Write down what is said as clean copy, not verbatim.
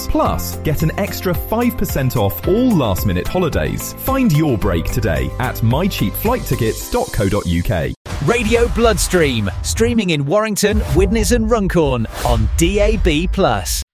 Plus, get an extra 5% off all last-minute holidays. Find your break today at mycheapflighttickets.co.uk. Radio Bloodstream, streaming in Warrington, Widnes and Runcorn on DAB+.